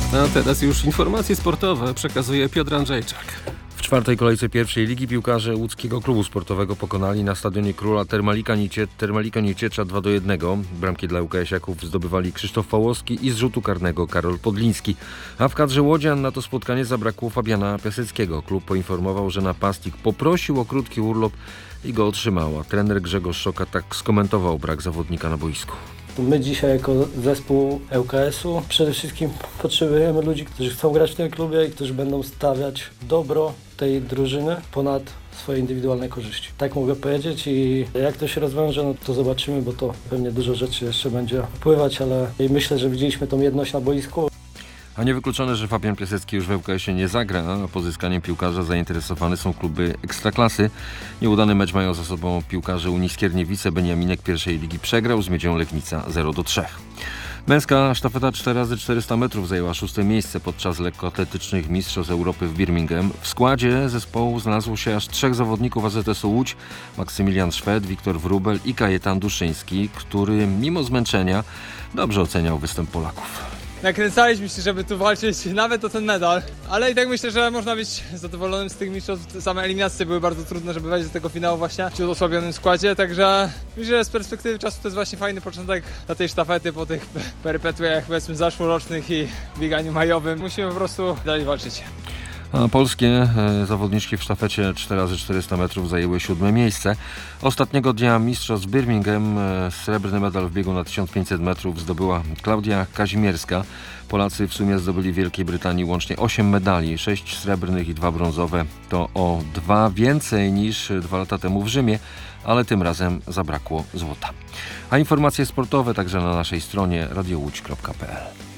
A teraz już informacje sportowe przekazuje Piotr Andrzejczak. W czwartej kolejce pierwszej ligi piłkarze łódzkiego klubu sportowego pokonali na Stadionie Króla Termalika Nieciecza 2-1. Bramki dla UKS-iaków zdobywali Krzysztof Pawłowski i z rzutu karnego Karol Podliński. A w kadrze łodzian na to spotkanie zabrakło Fabiana Piaseckiego. Klub poinformował, że napastnik poprosił o krótki urlop i go otrzymał. A trener Grzegorz Szoka tak skomentował brak zawodnika na boisku. My dzisiaj jako zespół ŁKS-u przede wszystkim potrzebujemy ludzi, którzy chcą grać w tym klubie i którzy będą stawiać dobro tej drużyny ponad swoje indywidualne korzyści. Tak mogę powiedzieć i jak to się rozwiąże, no to zobaczymy, bo to pewnie dużo rzeczy jeszcze będzie wpływać, ale myślę, że widzieliśmy tą jedność na boisku. A niewykluczone, że Fabian Piasecki już w ŁKS-ie nie zagra, a pozyskaniem piłkarza zainteresowane są kluby ekstraklasy. Nieudany mecz mają za sobą piłkarze Unii Skierniewice. Beniaminek pierwszej ligi przegrał z Miedzią Legnica 0-3. Męska sztafeta 4x400 metrów zajęła 6. miejsce podczas lekkoatletycznych Mistrzostw Europy w Birmingham. W składzie zespołu znalazło się aż 3 zawodników AZS-u Łódź: Maksymilian Szwed, Wiktor Wróbel i Kajetan Duszyński, który mimo zmęczenia dobrze oceniał występ Polaków. Nakręcaliśmy się, żeby tu walczyć nawet o ten medal, ale i tak myślę, że można być zadowolonym z tych mistrzostw. Same eliminacje były bardzo trudne, żeby wejść do tego finału właśnie w osłabionym składzie, także myślę, że z perspektywy czasu to jest właśnie fajny początek dla tej sztafety po tych perypetiach powiedzmy zeszłorocznych i bieganiu majowym. Musimy po prostu dalej walczyć. A polskie zawodniczki w sztafecie 4x400 metrów zajęły 7. miejsce. Ostatniego dnia mistrzostw Birmingham srebrny medal w biegu na 1500 metrów zdobyła Klaudia Kazimierska. Polacy w sumie zdobyli w Wielkiej Brytanii łącznie 8 medali, 6 srebrnych i 2 brązowe. To o 2 więcej niż 2 lata temu w Rzymie, ale tym razem zabrakło złota. A informacje sportowe także na naszej stronie radiołódź.pl.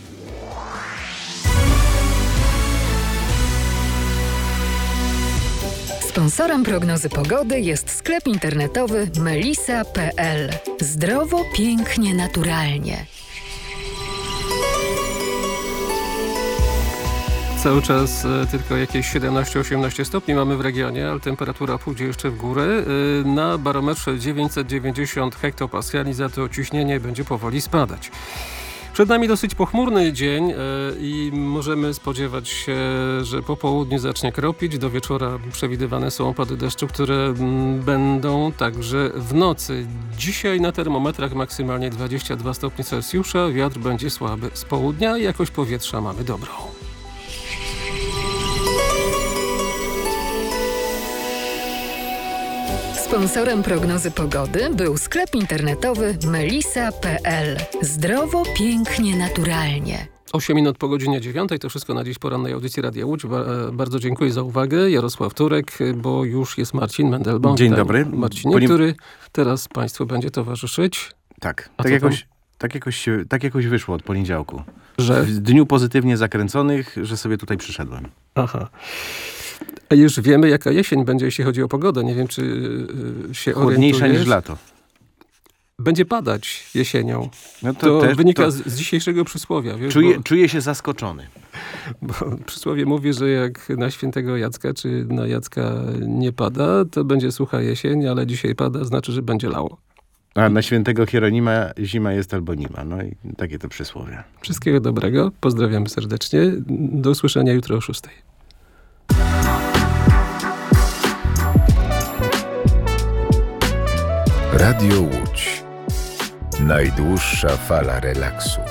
Sponsorem prognozy pogody jest sklep internetowy melisa.pl. Zdrowo, pięknie, naturalnie. Cały czas tylko jakieś 17-18 stopni mamy w regionie, ale temperatura pójdzie jeszcze w górę. Na barometrze 990 hektopaskali, za to ciśnienie będzie powoli spadać. Przed nami dosyć pochmurny dzień i możemy spodziewać się, że po południu zacznie kropić. Do wieczora przewidywane są opady deszczu, które będą także w nocy. Dzisiaj na termometrach maksymalnie 22 stopnie Celsjusza. Wiatr będzie słaby z południa i jakość powietrza mamy dobrą. Sponsorem prognozy pogody był sklep internetowy melisa.pl. Zdrowo, pięknie, naturalnie. 8 minut po godzinie 9. To wszystko na dziś porannej audycji Radia Łódź. Bardzo dziękuję za uwagę. Jarosław Turek, bo już jest Marcin Mendelbaum. Dzień dobry. Marcinie, który teraz Państwu będzie towarzyszyć. Tak. Tak jakoś wyszło od poniedziałku. Że? W dniu pozytywnie zakręconych, że sobie tutaj przyszedłem. Aha. A już wiemy, jaka jesień będzie, jeśli chodzi o pogodę. Nie wiem, czy się chłodniejsza orientujesz. niż lato. Będzie padać jesienią. No to wynika z dzisiejszego przysłowia. Wiesz, czuję się zaskoczony. Bo przysłowie mówi, że jak na świętego Jacka czy na Jacka nie pada, to będzie sucha jesień, ale dzisiaj pada, znaczy, że będzie lało. A na świętego Hieronima zima jest albo nima. No i takie to przysłowie. Wszystkiego dobrego. Pozdrawiamy serdecznie. Do usłyszenia jutro o 6. Radio Łódź. Najdłuższa fala relaksu.